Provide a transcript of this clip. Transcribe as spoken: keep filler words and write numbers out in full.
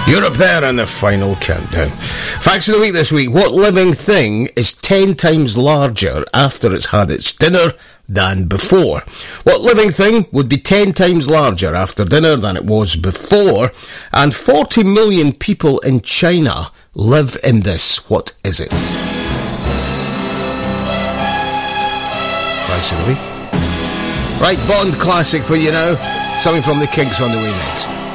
You're up there in the final countdown. Facts of the week this week. What living thing is ten times larger after it's had its dinner than before? What living thing would be ten times larger after dinner than it was before? And forty million people in China live in this. What is it? Facts of the week. Right, Bond classic for you now. Something from the Kinks on the way next.